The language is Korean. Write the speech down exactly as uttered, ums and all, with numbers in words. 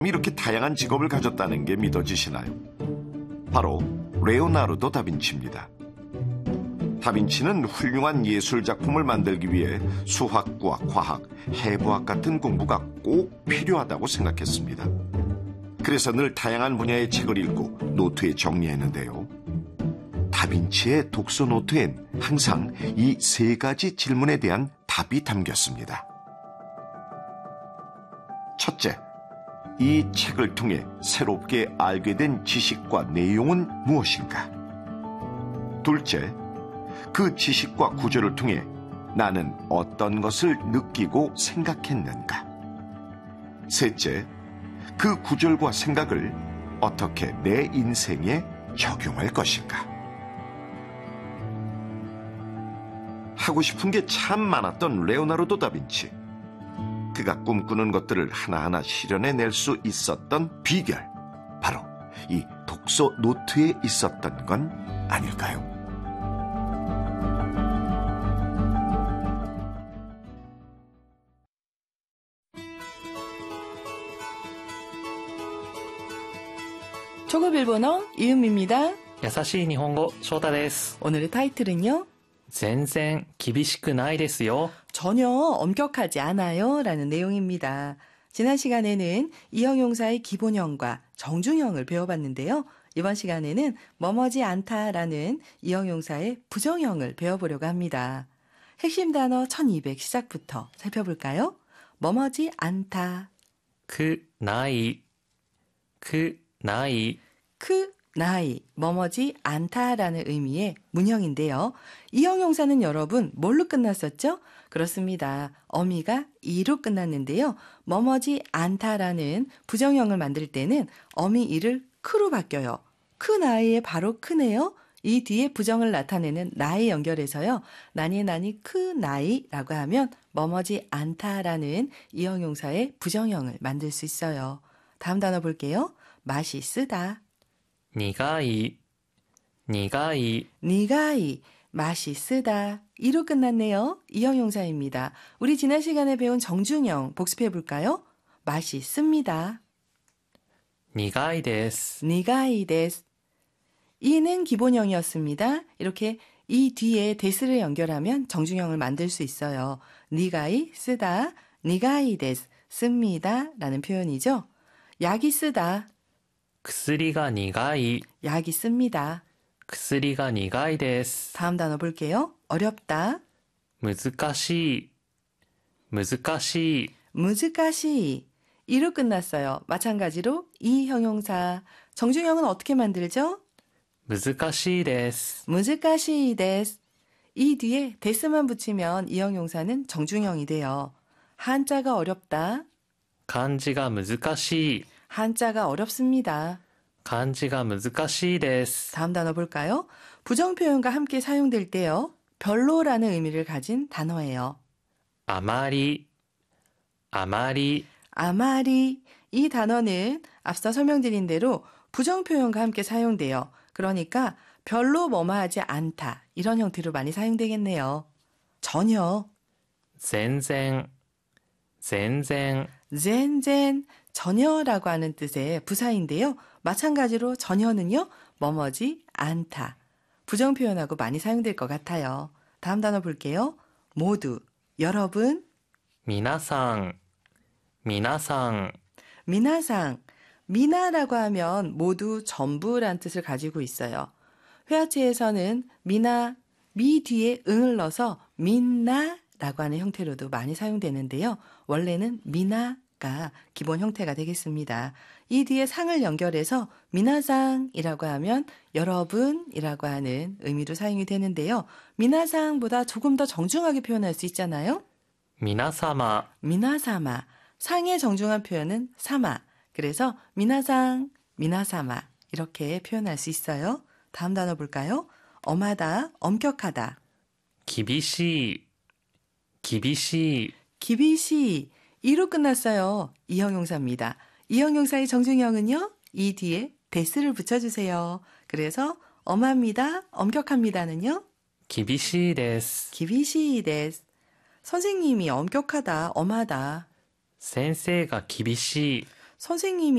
이렇게 다양한 직업을 가졌다는 게 믿어지시나요? 바로 레오나르도 다빈치입니다. 다빈치는 훌륭한 예술 작품을 만들기 위해 수학과 과학, 해부학 같은 공부가 꼭 필요하다고 생각했습니다. 그래서 늘 다양한 분야의 책을 읽고 노트에 정리했는데요. 다빈치의 독서 노트엔 항상 이 세 가지 질문에 대한 답이 담겼습니다. 첫째, 이 책을 통해 새롭게 알게 된 지식과 내용은 무엇인가? 둘째, 그 지식과 구조를 통해 나는 어떤 것을 느끼고 생각했는가? 셋째, 그 구절과 생각을 어떻게 내 인생에 적용할 것인가? 하고 싶은 게 참 많았던 레오나르도 다빈치. 그가 꿈꾸는 것들을 하나하나 실현해낼 수 있었던 비결, 바로 이 독서 노트에 있었던 건 아닐까요? 초급 일본어 이은미입니다. 優しい日本語、翔太です。 오늘의 타이틀은요. 全然厳しくないですよ. 전혀 엄격하지 않아요 라는 내용입니다. 지난 시간에는 이형용사의 기본형과 정중형을 배워봤는데요. 이번 시간에는 뭐뭐지 않다라는 이형용사의 부정형을 배워보려고 합니다. 핵심 단어 천이백 시작부터 살펴볼까요? 뭐뭐지 않다. くない、くない. 크, 나이, 뭐뭐지 않다라는 의미의 문형인데요. 이 형용사는 여러분 뭘로 끝났었죠? 그렇습니다. 어미가 이로 끝났는데요. 뭐뭐지 않다라는 부정형을 만들 때는 어미 이를 크로 바뀌어요. 크 나이에 바로 크네요. 이 뒤에 부정을 나타내는 나이 연결해서요. 나니 나니 크 나이라고 하면 뭐뭐지 않다라는 이 형용사의 부정형을 만들 수 있어요. 다음 단어 볼게요. 맛이 쓰다. 苦い、苦い. 니가이, 맛이 쓰다. 이로 끝났네요. 이 형용사입니다. 우리 지난 시간에 배운 정중형 복습해 볼까요? 맛이 씁니다. 苦いです. 니가이 데스. 이는 기본형이었습니다. 이렇게 이 뒤에 데스를 연결하면 정중형을 만들 수 있어요. 니가이 쓰다, 니가이 데스, 씁니다 라는 표현이죠. 약이 쓰다. 薬が苦い. 약이 씁니다. 薬が苦いです. 다음 단어 볼게요. 어렵다. 難しい、難しい. 무즈까시. 이로 끝났어요. 마찬가지로 이 형용사. 정중형은 어떻게 만들죠? 難しいです. 무즈까시 데스. 이 뒤에 데스만 붙이면 이 형용사는 정중형이 돼요. 한자가 어렵다. 漢字が難しい. 한자가 어렵습니다. 漢字が難しいです. 다음 단어 볼까요? 부정표현과 함께 사용될 때요. 별로라는 의미를 가진 단어예요. あまり、あまり. 아마리. 이 단어는 앞서 설명드린 대로 부정표현과 함께 사용돼요. 그러니까 별로 뭐뭐하지 않다. 이런 형태로 많이 사용되겠네요. 전혀. 全然、全然. 젠젠. 전혀라고 하는 뜻의 부사인데요. 마찬가지로 전혀는요. 뭐뭐지 않다. 부정표현하고 많이 사용될 것 같아요. 다음 단어 볼게요. 모두, 여러분. 皆さん、皆さん. 미나상. 미나라고 하면 모두 전부란 뜻을 가지고 있어요. 회화체에서는 미나, 미 뒤에 응을 넣어서 민나라고 하는 형태로도 많이 사용되는데요. 원래는 미나가 기본 형태가 되겠습니다. 이 뒤에 상을 연결해서 미나상이라고 하면 여러분이라고 하는 의미로 사용이 되는데요. 미나상보다 조금 더 정중하게 표현할 수 있잖아요. 皆様, 미나사마. 상의 정중한 표현은 사마. 그래서 미나상, 미나사마 이렇게 표현할 수 있어요. 다음 단어 볼까요? 엄하다, 엄격하다. 厳しい、厳しい. 기비시. 이로 끝났어요. 이 형용사입니다. 이 형용사의 정중형은요. 이 뒤에 데스를 붙여주세요. 그래서 엄합니다, 엄격합니다는요. 厳しいです. 기비시 데스. 선생님이 엄격하다, 엄하다. 先生が厳しい. 선생님이